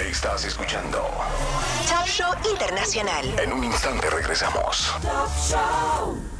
Estás escuchando Top Show Internacional. En un instante regresamos. Top Show.